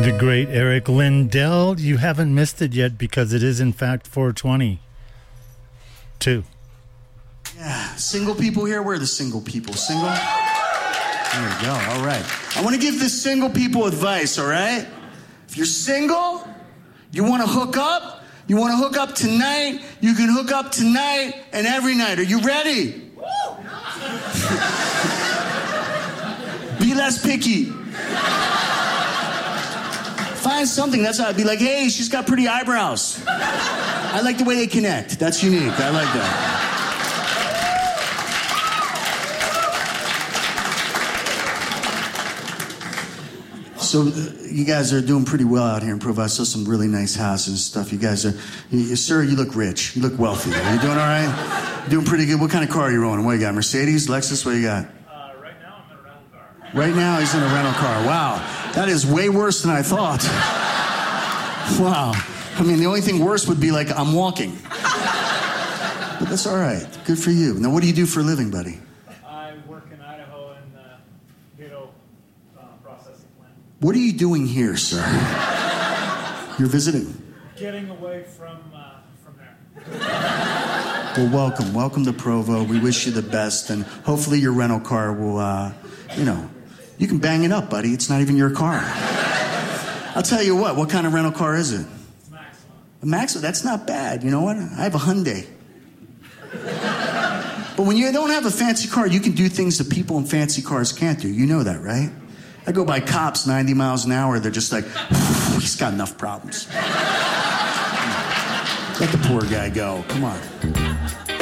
The great Eric Lindell. You haven't missed it yet because it is in fact 420. Yeah, single people here. Where are the single people? Single? There we go. All right. I want to give the single people advice, all right? If you're single, you want to hook up, you want to hook up tonight, you can hook up tonight and every night. Are you ready? Be less picky. Find something. That's how I'd be like, hey, she's got pretty eyebrows. I like the way they connect. That's unique. I like that. So you guys are doing pretty well out here in Provo. I saw some really nice houses and stuff. You guys are, sir, you look rich. You look wealthy. Are you doing all right? Doing pretty good. What kind of car are you rolling? What you got? Mercedes? Lexus? What you got? Right now I'm in a rental car. Right now he's in a rental car. Wow. That is way worse than I thought. Wow. I mean, the only thing worse would be like I'm walking. But that's all right. Good for you. Now, what do you do for a living, buddy? I work in Idaho in the Gato processing plant. What are you doing here, sir? You're visiting. Getting away from there. Well, welcome. Welcome to Provo. We wish you the best, and hopefully your rental car will, you can bang it up, buddy. It's not even your car. I'll tell you what kind of rental car is it? It's Maxima. A Maxima? That's not bad. You know what? I have a Hyundai. But when you don't have a fancy car, you can do things that people in fancy cars can't do. You know that, right? I go by cops 90 miles an hour. They're just like, he's got enough problems. Let the poor guy go. Come on.